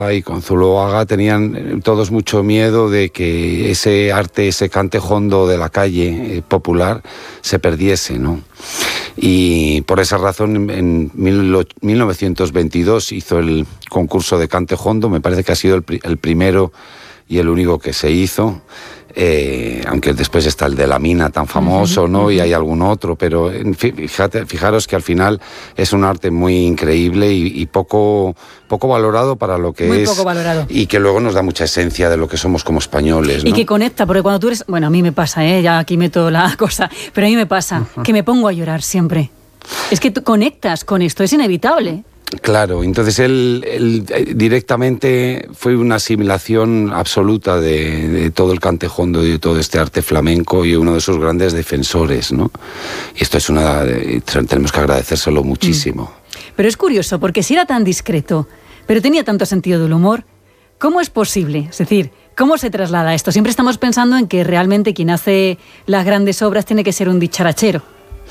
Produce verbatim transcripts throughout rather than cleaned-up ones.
y con Zuloaga tenían todos mucho miedo de que ese arte, ese cante jondo de la calle eh, popular se perdiese, ¿no? Y por esa razón en mil novecientos veintidós hizo el concurso de cante jondo, me parece que ha sido el, pri- el primero y el único que se hizo, eh, aunque después está el de la mina tan famoso, ¿no? Y hay algún otro, pero en fin, fíjate, fijaros que al final es un arte muy increíble y, y poco, poco valorado para lo que muy es. Muy poco valorado. Y que luego nos da mucha esencia de lo que somos como españoles, ¿no? Y que conecta, porque cuando tú eres... Bueno, a mí me pasa, ¿eh? Ya aquí meto la cosa, pero a mí me pasa uh-huh. que me pongo a llorar siempre. Es que tú conectas con esto, es inevitable. Claro, entonces él, él directamente fue una asimilación absoluta de, de todo el cante jondo y de todo este arte flamenco y uno de sus grandes defensores, ¿no? Y esto es una... tenemos que agradecérselo muchísimo. Mm. Pero es curioso, porque si era tan discreto, pero tenía tanto sentido del humor, ¿cómo es posible? Es decir, ¿cómo se traslada esto? Siempre estamos pensando en que realmente quien hace las grandes obras tiene que ser un dicharachero.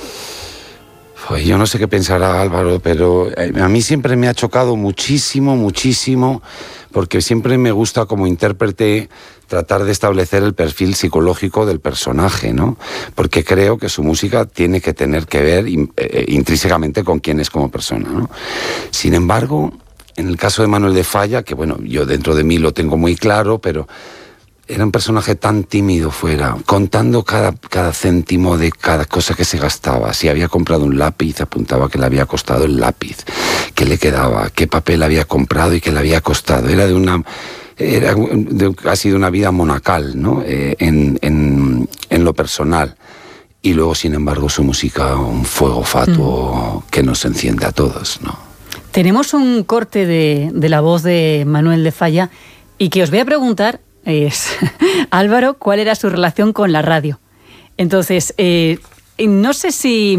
Pues yo no sé qué pensará Álvaro, pero a mí siempre me ha chocado muchísimo, muchísimo, porque siempre me gusta como intérprete tratar de establecer el perfil psicológico del personaje, ¿no? Porque creo que su música tiene que tener que ver eh, intrínsecamente con quién es como persona, ¿no? Sin embargo, en el caso de Manuel de Falla, que bueno, yo dentro de mí lo tengo muy claro, pero... era un personaje tan tímido fuera, contando cada, cada céntimo de cada cosa que se gastaba. Si había comprado un lápiz, apuntaba que le había costado el lápiz, qué le quedaba, qué papel había comprado y qué le había costado. Era de una... Era de, casi de una vida monacal, ¿no? Eh, en, en, en lo personal. Y luego, sin embargo, su música, un fuego fatuo mm. que nos enciende a todos, ¿no? Tenemos un corte de, de la voz de Manuel de Falla y que os voy a preguntar... es Álvaro, ¿cuál era su relación con la radio? Entonces, eh, no sé si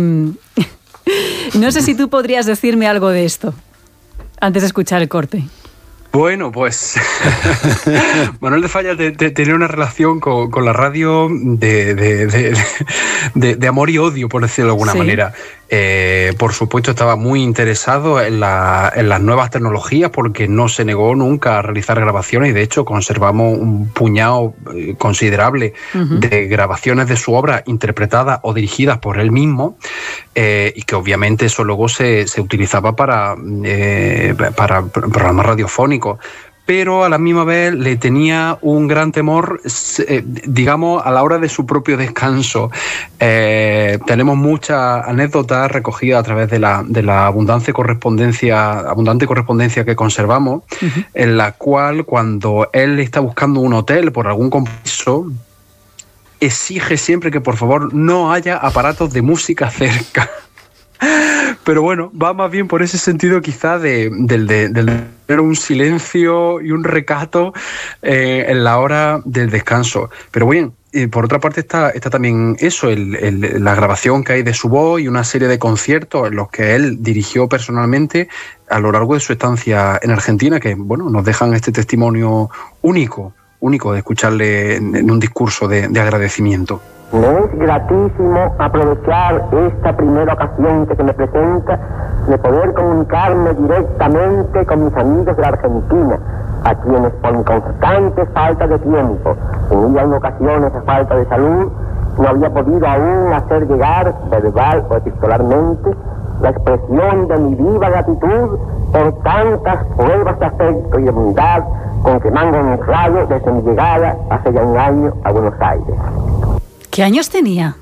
no sé si tú podrías decirme algo de esto antes de escuchar el corte. Bueno, pues Manuel de Falla te, te, tenía una relación con, con la radio de, de, de, de, de amor y odio, por decirlo de alguna sí. manera. Eh, por supuesto, estaba muy interesado en, la, en las nuevas tecnologías porque no se negó nunca a realizar grabaciones y de hecho conservamos un puñado considerable uh-huh. de grabaciones de su obra interpretadas o dirigidas por él mismo eh, y que obviamente eso luego se, se utilizaba para, eh, para programas radiofónicos. Pero a la misma vez le tenía un gran temor, eh, digamos, a la hora de su propio descanso. Eh, tenemos muchas anécdotas recogidas a través de la, de la abundante correspondencia, abundante correspondencia que conservamos, uh-huh. en la cual cuando él está buscando un hotel por algún compromiso, exige siempre que por favor no haya aparatos de música cerca. Pero bueno, va más bien por ese sentido quizá de, de, de, de tener un silencio y un recato eh, en la hora del descanso. Pero bien, y por otra parte está, está también eso, el, el, la grabación que hay de su voz y una serie de conciertos en los que él dirigió personalmente a lo largo de su estancia en Argentina, que bueno, nos dejan este testimonio único, único de escucharle en, en un discurso de, de agradecimiento. Me es gratísimo aprovechar esta primera ocasión que se me presenta de poder comunicarme directamente con mis amigos de la Argentina, a quienes por constantes faltas de tiempo, unida en ocasiones a falta de salud, no había podido aún hacer llegar, verbal o epistolarmente, la expresión de mi viva gratitud por tantas pruebas de afecto y de bondad con que me han honrado desde mi llegada hace ya un año a Buenos Aires. ¿Qué años tenía?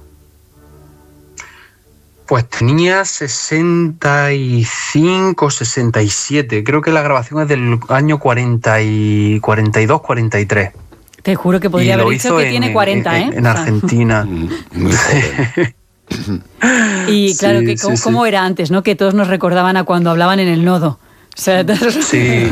Pues tenía sesenta y cinco, sesenta y siete. Creo que la grabación es del año cuarenta y dos, cuarenta y tres. Te juro que podría haber dicho que en, tiene cuarenta, en, ¿eh? En Argentina. Y claro, sí, que cómo, sí, sí. cómo era antes, ¿no? Que todos nos recordaban a cuando hablaban en el nodo. O sea, sí.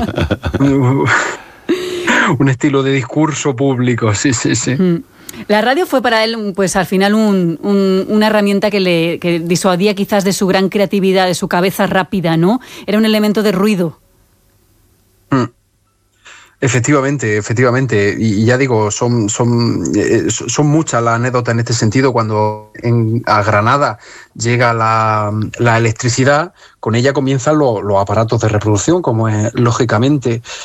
Un estilo de discurso público, sí, sí, sí. Mm. La radio fue para él, pues al final, un, un, una herramienta que le que disuadía quizás de su gran creatividad, de su cabeza rápida, ¿no? Era un elemento de ruido. Mm. Efectivamente, efectivamente. Y, y ya digo, son, son, eh, son muchas las anécdotas en este sentido. Cuando en, a Granada llega la, la electricidad, con ella comienzan los, los aparatos de reproducción, como es lógicamente